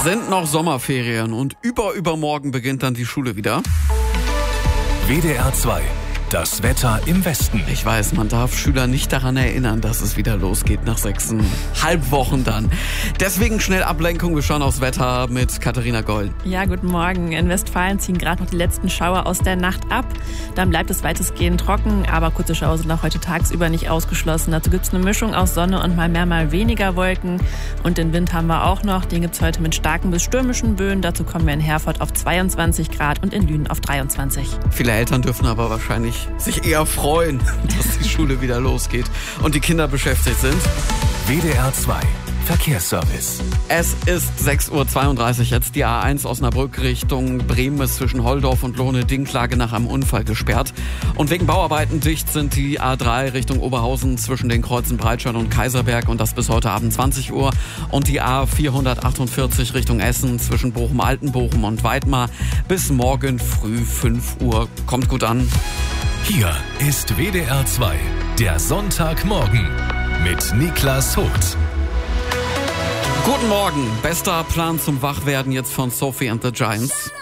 sind noch Sommerferien und übermorgen beginnt dann die Schule wieder. WDR 2. Das Wetter im Westen. Ich weiß, man darf Schüler nicht daran erinnern, dass es wieder losgeht nach 6,5 Wochen dann. Deswegen schnell Ablenkung. Wir schauen aufs Wetter mit Katharina Goll. Ja, guten Morgen. In Westfalen ziehen gerade noch die letzten Schauer aus der Nacht ab. Dann bleibt es weitestgehend trocken, aber kurze Schauer sind auch heute tagsüber nicht ausgeschlossen. Dazu gibt es eine Mischung aus Sonne und mal mehr, mal weniger Wolken. Und den Wind haben wir auch noch. Den gibt es heute mit starken bis stürmischen Böen. Dazu kommen wir in Herford auf 22 Grad und in Lünen auf 23. Viele Eltern dürfen aber wahrscheinlich sich eher freuen, dass die Schule wieder losgeht und die Kinder beschäftigt sind. WDR 2 Verkehrsservice. Es ist 6:32 Uhr jetzt. Die A1 Osnabrück Richtung Bremen ist zwischen Holdorf und Lohne-Dinklage nach einem Unfall gesperrt. Und wegen Bauarbeiten dicht sind die A3 Richtung Oberhausen zwischen den Kreuzen Breitscheid und Kaiserberg und das bis heute Abend 20 Uhr. Und die A448 Richtung Essen zwischen Bochum-Altenbochum und Weidmar bis morgen früh 5 Uhr. Kommt gut an. Hier ist WDR 2, der Sonntagmorgen mit Niklas Hoth. Guten Morgen. Bester Plan zum Wachwerden jetzt von Sophie and the Giants.